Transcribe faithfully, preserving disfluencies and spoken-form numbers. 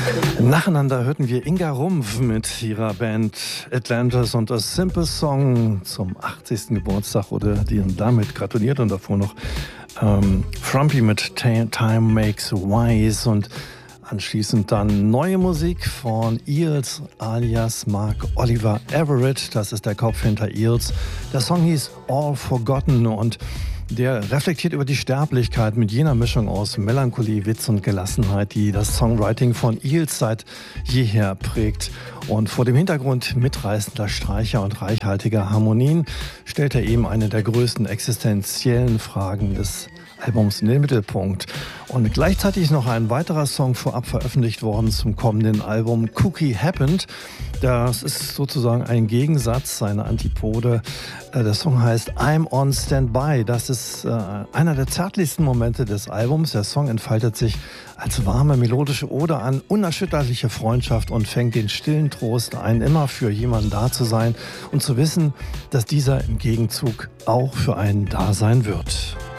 Nacheinander hörten wir Inga Rumpf mit ihrer Band Atlantis und das Simple Song zum achtzigsten Geburtstag wurde ihnen damit gratuliert und davor noch ähm, Frumpy mit Time Makes Wise und anschließend dann neue Musik von Eels alias Mark Oliver Everett, das ist der Kopf hinter Eels. Der Song hieß All Forgotten und der reflektiert über die Sterblichkeit mit jener Mischung aus Melancholie, Witz und Gelassenheit, die das Songwriting von Eels seit jeher prägt. Und vor dem Hintergrund mitreißender Streicher und reichhaltiger Harmonien stellt er eben eine der größten existenziellen Fragen des Albums in den Mittelpunkt. Und gleichzeitig noch ein weiterer Song vorab veröffentlicht worden zum kommenden Album, Cookie Happened. Das ist sozusagen ein Gegensatz, seine Antipode. Der Song heißt I'm on Standby. Das ist äh, einer der zärtlichsten Momente des Albums. Der Song entfaltet sich als warme, melodische Ode an unerschütterliche Freundschaft und fängt den stillen Trost ein, immer für jemanden da zu sein und zu wissen, dass dieser im Gegenzug auch für einen da sein wird.